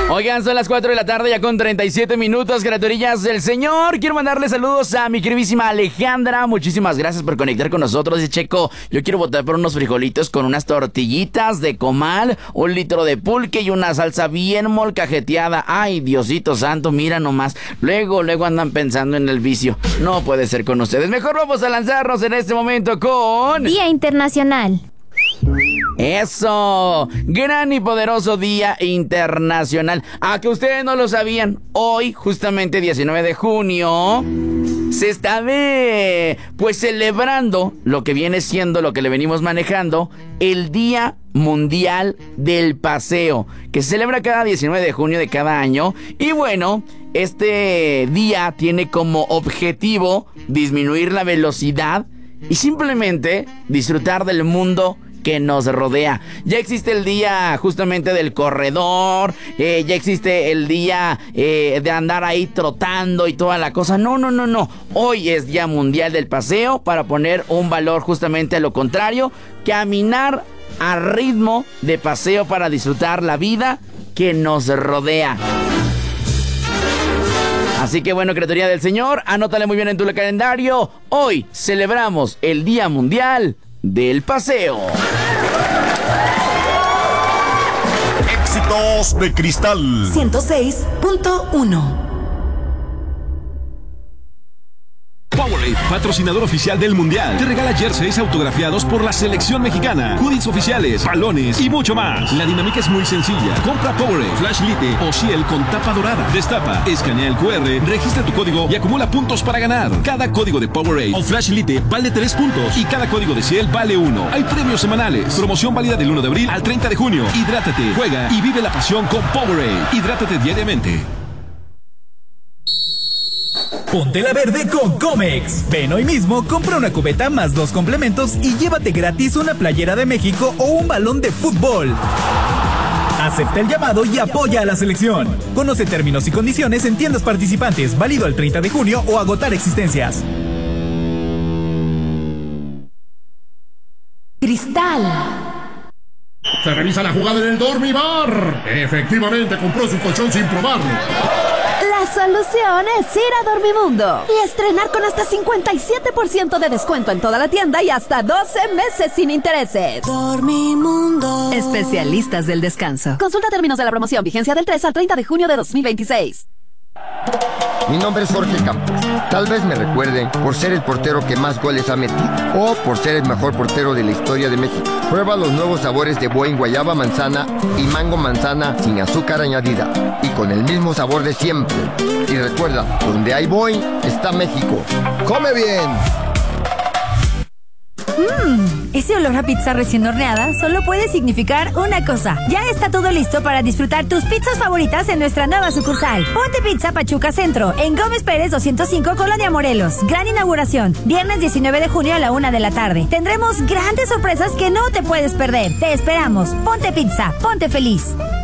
Oigan, son las 4 de la tarde ya con 37 minutos, criaturillas del Señor. Quiero mandarle saludos a mi queridísima Alejandra. Muchísimas gracias por conectar con nosotros. Dice Checo, yo quiero votar por unos frijolitos con unas tortillitas de comal, 1 litro de pulque y una salsa bien molcajeteada. Ay, Diosito santo, mira nomás. Luego andan pensando en el vicio. No puede ser con ustedes. Mejor vamos a lanzarnos en este momento con... Día Internacional. ¡Eso! Gran y poderoso Día Internacional. A que ustedes no lo sabían, hoy, justamente 19 de junio, se está pues celebrando lo que viene siendo, lo que le venimos manejando, el Día Mundial del Paseo, que se celebra cada 19 de junio de cada año. Y bueno, este día tiene como objetivo disminuir la velocidad y simplemente disfrutar del mundo que nos rodea. Ya existe el día justamente del corredor, ya existe el día de andar ahí trotando y toda la cosa. No. Hoy es Día Mundial del Paseo, para poner un valor justamente a lo contrario, caminar a ritmo de paseo para disfrutar la vida que nos rodea. Así que bueno, criatura del Señor, anótale muy bien en tu calendario. Hoy celebramos el Día Mundial del Paseo. Éxitos de Cristal 106.1. Powerade, patrocinador oficial del Mundial, te regala jerseys autografiados por la selección mexicana, hoodies oficiales, balones y mucho más. La dinámica es muy sencilla. Compra Powerade, Flash Lite o Ciel con tapa dorada. Destapa, escanea el QR, registra tu código y acumula puntos para ganar. Cada código de Powerade o Flash Lite vale 3 puntos y cada código de Ciel vale 1. Hay premios semanales. Promoción válida del 1 de abril al 30 de junio. Hidrátate, juega y vive la pasión con Powerade. Hidrátate diariamente. Ponte la verde con Comex. Ven hoy mismo, compra una cubeta más 2 complementos y llévate gratis una playera de México o un balón de fútbol. Acepta el llamado y apoya a la selección. Conoce términos y condiciones en tiendas participantes, válido al 30 de junio o agotar existencias. Cristal. Se revisa la jugada en el Dormibar. Efectivamente compró su colchón sin probarlo. La solución es ir a Dormimundo y estrenar con hasta 57% de descuento en toda la tienda y hasta 12 meses sin intereses. Dormimundo. Especialistas del descanso. Consulta términos de la promoción. Vigencia del 3 al 30 de junio de 2026. Mi nombre es Jorge Campos. Tal vez me recuerden por ser el portero que más goles ha metido o por ser el mejor portero de la historia de México. Prueba los nuevos sabores de Boing guayaba manzana y mango manzana sin azúcar añadida y con el mismo sabor de siempre. Y recuerda, donde hay Boing está México. ¡Come bien! Ese olor a pizza recién horneada solo puede significar una cosa. Ya está todo listo para disfrutar tus pizzas favoritas en nuestra nueva sucursal. Ponte Pizza Pachuca Centro, en Gómez Pérez 205, Colonia Morelos. Gran inauguración, viernes 19 de junio a la 1 de la tarde. Tendremos grandes sorpresas que no te puedes perder. Te esperamos. Ponte Pizza, ponte feliz.